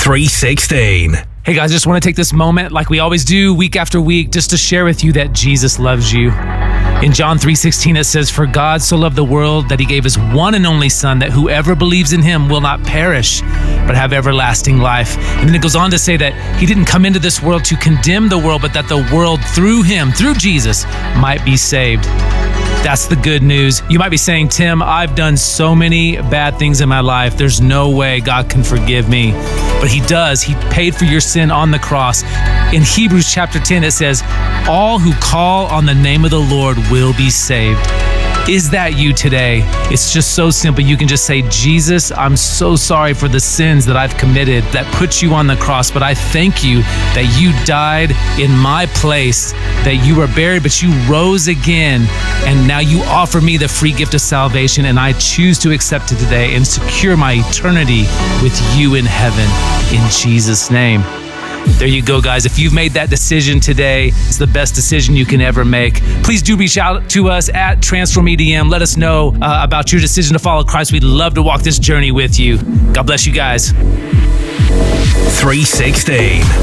316. Hey guys, just want to take this moment, like we always do week after week, just to share with you that Jesus loves you. In John 3:16, it says, "For God so loved the world that he gave his one and only Son, that whoever believes in him will not perish, but have everlasting life." And then it goes on to say that he didn't come into this world to condemn the world, but that the world through him, through Jesus, might be saved. That's the good news. You might be saying, "Tim, I've done so many bad things in my life. There's no way God can forgive me." But he does. He paid for your sin on the cross. In Hebrews chapter 10, it says, "All who call on the name of the Lord will be saved." Is that you today? It's just so simple. You can just say, "Jesus, I'm so sorry for the sins that I've committed that put you on the cross, but I thank you that you died in my place, that you were buried, but you rose again, and now you offer me the free gift of salvation, and I choose to accept it today and secure my eternity with you in heaven, in Jesus' name." There you go, guys. If you've made that decision today, it's the best decision you can ever make. Please do reach out to us at Transform EDM. Let us know about your decision to follow Christ. We'd love to walk this journey with you. God bless you guys. 316.